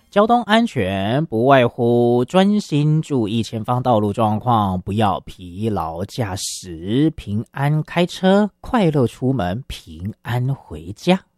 交通安全不外乎专心注意前方道路状况，不要疲劳驾驶，平安开车，快乐出门，平安回家。